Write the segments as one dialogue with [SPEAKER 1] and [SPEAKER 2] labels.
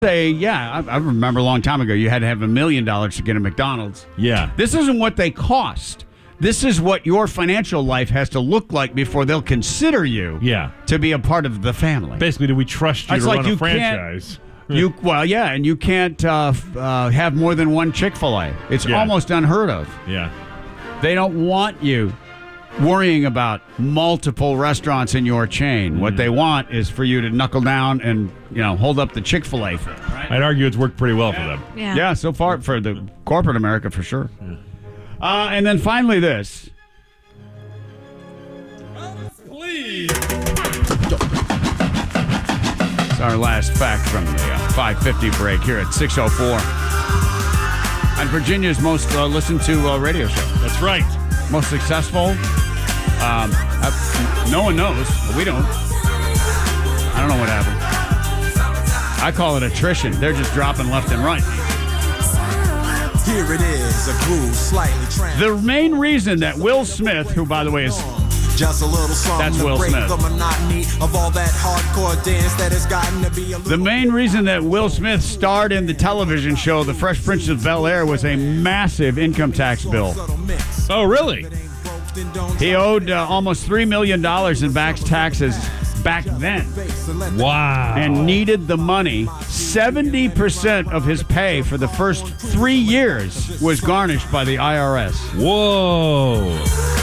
[SPEAKER 1] I remember a long time ago, you had to have $1 million to get a McDonald's.
[SPEAKER 2] Yeah.
[SPEAKER 1] This isn't what they cost. This is what your financial life has to look like before they'll consider you to be a part of the family.
[SPEAKER 2] Basically, do we trust you to run a franchise?
[SPEAKER 1] And you can't have more than one Chick-fil-A. It's almost unheard of.
[SPEAKER 2] Yeah.
[SPEAKER 1] They don't want you worrying about multiple restaurants in your chain. What they want is for you to knuckle down and hold up the Chick-fil-A thing. Right?
[SPEAKER 2] I'd argue it's worked pretty well for them.
[SPEAKER 1] Yeah, so far for the corporate America for sure. Yeah. And then finally this.
[SPEAKER 2] Please.
[SPEAKER 1] It's our last fact from the 5:50 break here at 6:04 on Virginia's most listened to radio show.
[SPEAKER 2] That's right.
[SPEAKER 1] Most successful. No one knows, but we don't. I don't know what happened. I call it attrition. They're just dropping left and right.
[SPEAKER 3] Here it is, a groove slightly
[SPEAKER 1] the main reason that Will Smith, who by the way is
[SPEAKER 3] just a little song
[SPEAKER 1] that's Will Smith.
[SPEAKER 3] The monotony of all that hardcore dance that has gotten to be
[SPEAKER 1] the main reason that Will Smith starred in the television show The Fresh Prince of Bel-Air was a massive income tax bill.
[SPEAKER 2] Oh, really?
[SPEAKER 1] He owed almost $3 million in back taxes back then.
[SPEAKER 2] Wow.
[SPEAKER 1] And needed the money. 70% of his pay for the first 3 years was garnished by the IRS.
[SPEAKER 2] Whoa.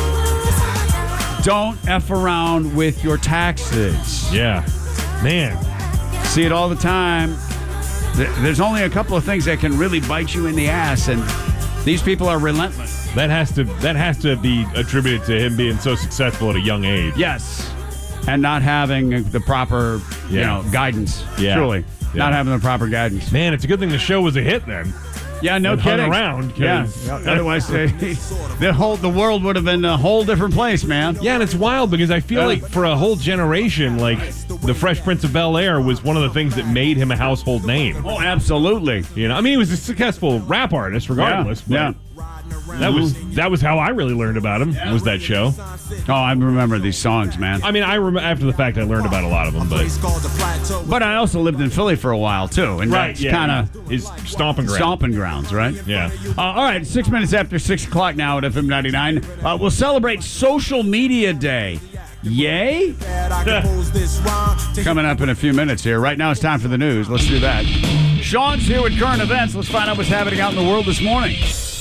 [SPEAKER 1] Don't F around with your taxes.
[SPEAKER 2] Yeah. Man.
[SPEAKER 1] See it all the time. There's only a couple of things that can really bite you in the ass, and these people are relentless.
[SPEAKER 2] That has to be attributed to him being so successful at a young age.
[SPEAKER 1] Yes. And not having the proper, guidance.
[SPEAKER 2] Yeah.
[SPEAKER 1] Truly.
[SPEAKER 2] Yeah.
[SPEAKER 1] Not having the proper guidance.
[SPEAKER 2] Man, it's a good thing the show was a hit then.
[SPEAKER 1] Yeah, no kidding.
[SPEAKER 2] Hung around.
[SPEAKER 1] Yeah. Otherwise, the world would have been a whole different place, man.
[SPEAKER 2] Yeah, and it's wild because I feel like for a whole generation, like The Fresh Prince of Bel-Air was one of the things that made him a household name.
[SPEAKER 1] Oh, absolutely.
[SPEAKER 2] I mean, he was a successful rap artist, regardless.
[SPEAKER 1] Yeah.
[SPEAKER 2] That was how I really learned about him. Was that show?
[SPEAKER 1] Oh, I remember these songs, man.
[SPEAKER 2] I mean, after the fact, I learned about a lot of them,
[SPEAKER 1] but I also lived in Philly for a while too, and that's kind of
[SPEAKER 2] his stomping grounds,
[SPEAKER 1] right?
[SPEAKER 2] Yeah.
[SPEAKER 1] All right, 6 minutes after 6 o'clock now at FM 99. We'll celebrate Social Media Day. Yay? Coming up in a few minutes here. Right now, it's time for the news. Let's do that. Sean's here with current events. Let's find out what's happening out in the world this morning.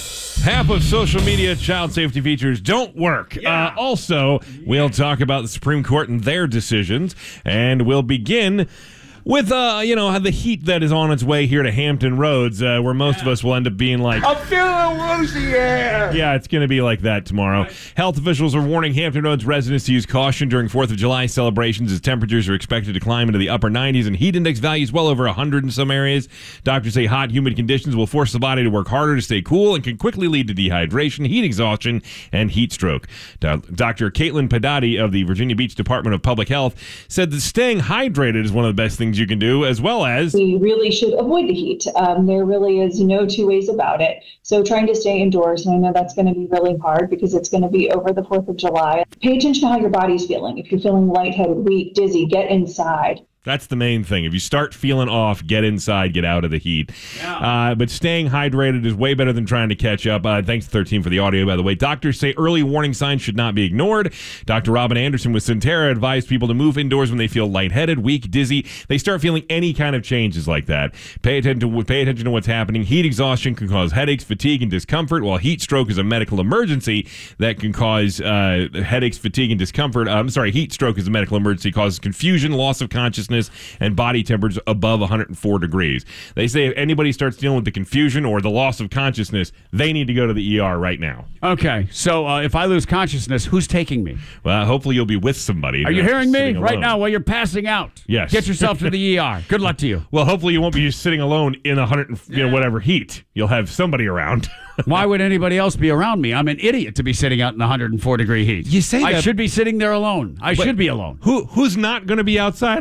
[SPEAKER 2] Half of social media child safety features don't work.
[SPEAKER 1] Yeah.
[SPEAKER 2] Also, we'll talk about the Supreme Court and their decisions, and we'll begin with, the heat that is on its way here to Hampton Roads, where most of us will end up being like,
[SPEAKER 1] I'm feeling woozy here.
[SPEAKER 2] Yeah, it's going to be like that tomorrow. Right. Health officials are warning Hampton Roads residents to use caution during 4th of July celebrations as temperatures are expected to climb into the upper 90s and heat index values well over 100 in some areas. Doctors say hot, humid conditions will force the body to work harder to stay cool and can quickly lead to dehydration, heat exhaustion, and heat stroke. Dr. Caitlin Padati of the Virginia Beach Department of Public Health said that staying hydrated is one of the best things you can do, as well as
[SPEAKER 4] we really should avoid the heat. There really is no two ways about it. So trying to stay indoors, and I know that's going to be really hard because it's going to be over the 4th of July. Pay attention to how your body's feeling. If you're feeling lightheaded, weak, dizzy, get inside.
[SPEAKER 2] That's the main thing. If you start feeling off, get inside, get out of the heat. Yeah. But staying hydrated is way better than trying to catch up. Thanks to 13 for the audio, by the way. Doctors say early warning signs should not be ignored. Dr. Robin Anderson with Centera advised people to move indoors when they feel lightheaded, weak, dizzy. They start feeling any kind of changes like that. Pay attention to what's happening. Heat exhaustion can cause headaches, fatigue, and discomfort, while heat stroke is a medical emergency that can cause headaches, fatigue, and discomfort. Heat stroke is a medical emergency, causes confusion, loss of consciousness, and body temperatures above 104 degrees. They say if anybody starts dealing with the confusion or the loss of consciousness, they need to go to the ER right now.
[SPEAKER 1] Okay, so if I lose consciousness, who's taking me?
[SPEAKER 2] Well, hopefully you'll be with somebody.
[SPEAKER 1] Are you hearing me right now while you're passing out?
[SPEAKER 2] Yes.
[SPEAKER 1] Get yourself to the ER. Good luck to you.
[SPEAKER 2] Well, hopefully you won't be just sitting alone in 100 whatever heat. You'll have somebody around.
[SPEAKER 1] Why would anybody else be around me? I'm an idiot to be sitting out in 104 degree heat.
[SPEAKER 2] You say that.
[SPEAKER 1] I should be sitting there alone. I should be alone.
[SPEAKER 2] Who's not going to be outside on July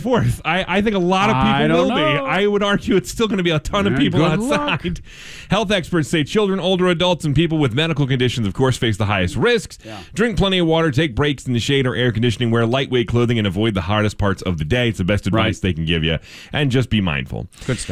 [SPEAKER 2] 4th. I think a lot of
[SPEAKER 1] I
[SPEAKER 2] people
[SPEAKER 1] don't
[SPEAKER 2] will be.
[SPEAKER 1] know.
[SPEAKER 2] I would argue it's still going to be a ton of people
[SPEAKER 1] good
[SPEAKER 2] outside.
[SPEAKER 1] luck.
[SPEAKER 2] Health experts say children, older adults, and people with medical conditions, of course, face the highest risks. Drink plenty of water, take breaks in the shade or air conditioning, wear lightweight clothing, and avoid the hardest parts of the day. It's the best advice they can give you. And just be mindful.
[SPEAKER 1] Good stuff.